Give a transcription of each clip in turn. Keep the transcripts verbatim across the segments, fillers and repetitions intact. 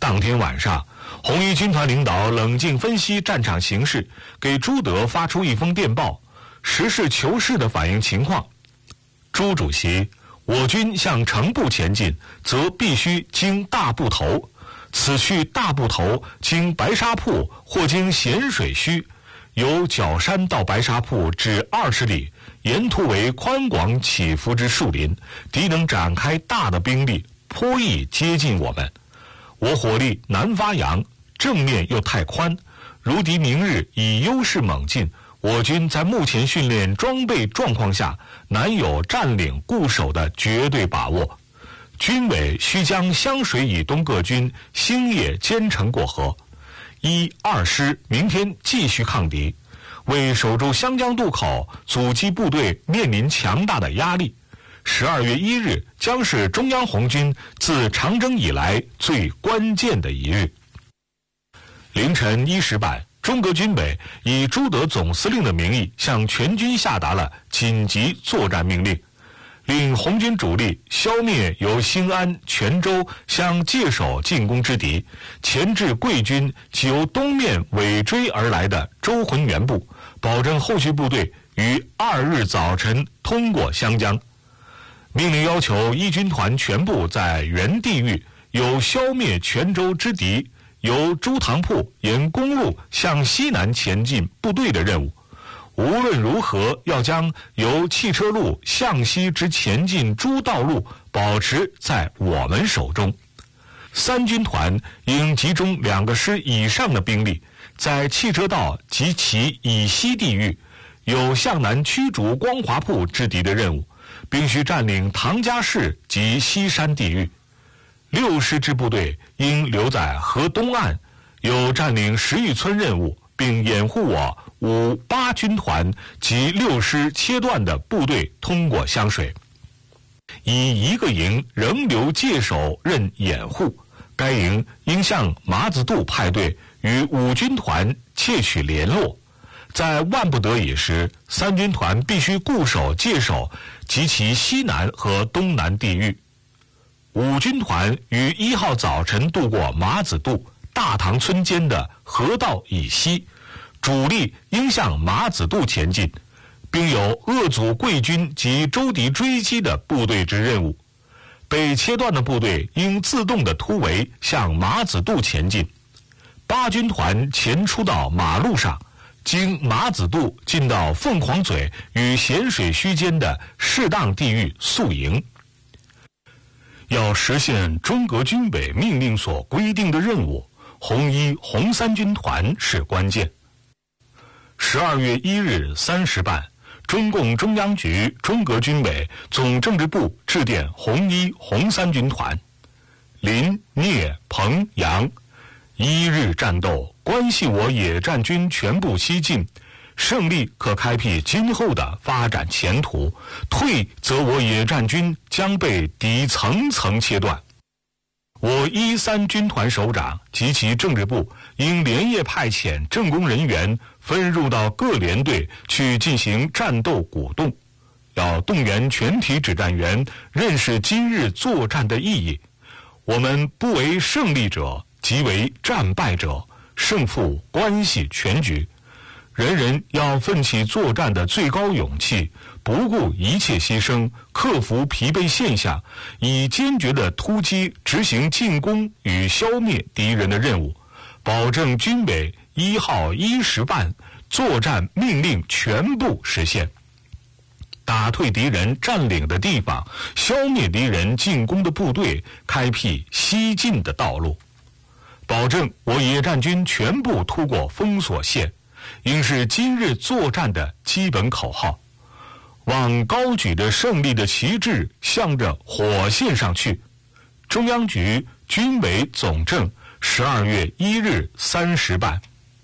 当天晚上，红一军团领导冷静分析战场形势，给朱德发出一封电报，实事求是地反映情况。朱主席，我军向城部前进，则必须经大埠头，此去大埠头经白沙铺或经咸水墟，由角山到白沙铺至二十里，沿途为宽广起伏之树林，敌能展开大的兵力，颇易接近我们。我火力难发扬，正面又太宽，如敌明日以优势猛进，我军在目前训练装备状况下，难有占领固守的绝对把握。军委需将湘水以东各军星夜兼程过河。一、二师明天继续抗敌，为守住湘江渡口，阻击部队面临强大的压力。十二月一日将是中央红军自长征以来最关键的一日。凌晨一时半，中革军委以朱德总司令的名义向全军下达了紧急作战命令，令红军主力消灭由兴安、泉州相界首进攻之敌，钳制桂军及由东面尾追而来的周浑元部，保证后续部队于二日早晨通过湘江。命令要求一军团全部在原地域有消灭泉州之敌，由朱塘铺沿公路向西南前进部队的任务。无论如何，要将由汽车路向西之前进诸道路保持在我们手中。三军团应集中两个师以上的兵力，在汽车道及其以西地域有向南驱逐光华铺之敌的任务，并须占领唐家市及西山地域。六师之部队应留在河东岸，有占领石峪村任务，并掩护我五八军团及六师切断的部队通过湘水。以一个营仍留界首任掩护，该营应向马子渡派队与五军团窃取联络。在万不得已时，三军团必须固守界首及其西南和东南地域。五军团于一号早晨渡过马子渡、大塘村间的河道以西，主力应向马子渡前进，并有遏阻桂军及周敌追击的部队之任务。被切断的部队应自动的突围向马子渡前进。八军团前出到马路上，经马子渡进到凤凰嘴与咸水墟间的适当地域宿营。要实现中革军委命令所规定的任务，红一、红三军团是关键。十二月一日三时半，中共中央局、中革军委总政治部致电红一、红三军团：林、聂、彭、杨，一日战斗关系我野战军全部西进，胜利可开辟今后的发展前途，退则我野战军将被敌层层切断。我一三军团首长及其政治部应连夜派遣政工人员分入到各连队去进行战斗鼓动，要动员全体指战员认识今日作战的意义。我们不为胜利者，即为战败者，胜负关系全局。人人要奋起作战的最高勇气，不顾一切牺牲，克服疲惫现象，以坚决的突击执行进攻与消灭敌人的任务，保证军委一号一时半作战命令全部实现，打退敌人占领的地方，消灭敌人进攻的部队，开辟西进的道路，保证我野战军全部突过封锁线，应是今日作战的基本口号。望高举着胜利的旗帜，向着火线上去。中央局、军委总政，十二月一日三时半。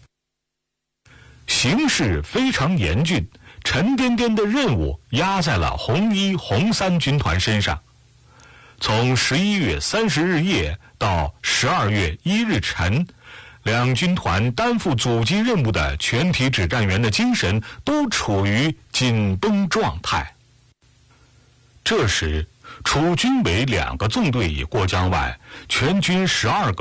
形势非常严峻，沉甸甸的任务压在了红一、红三军团身上。从十一月三十日夜到十二月一日晨，两军团担负阻击任务的全体指战员的精神都处于紧绷状态。这时，除军委两个纵队已过江外，全军十二个